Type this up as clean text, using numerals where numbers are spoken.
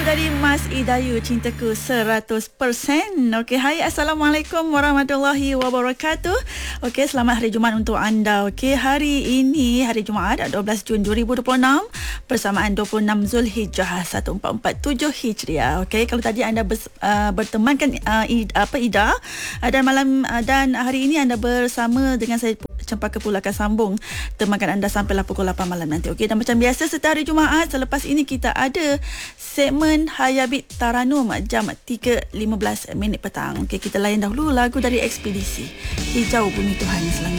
lagu dari Mas Idayu, Cintaku 100%. Okey, hai, Assalamualaikum warahmatullahi wabarakatuh. Okey, selamat hari Jumaat untuk anda. Okey, hari ini hari Jumaat 12 Jun 2026 bersamaan 26 Zulhijjah 1447 Hijriah. Okey, kalau tadi anda bertemankan Ida dan malam dan hari ini anda bersama dengan saya Cempaka Pula akan sambung temankan anda sampailah pukul 8 malam nanti. Okey, dan macam biasa setiap hari Jumaat selepas ini kita ada segmen Hayabit Taranum jam 3.15 petang. Okey, kita layan dahulu lagu dari Ekspedisi Hijau Bumi Tuhan Selangor.